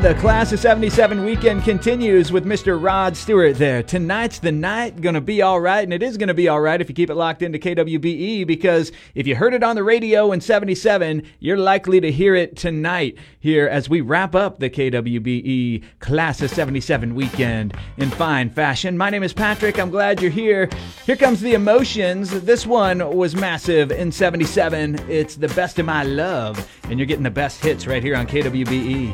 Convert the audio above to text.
The Class of 77 weekend continues with Mr. Rod Stewart there. Tonight's the night, gonna be all right, and it is gonna be all right if you keep it locked into KWBE, because if you heard it on the radio in 77, you're likely to hear it tonight here as we wrap up the KWBE Class of 77 weekend in fine fashion. My name is Patrick. I'm glad you're here. Here comes the Emotions. This one was massive in 77. It's The Best of My Love, and you're getting the best hits right here on KWBE.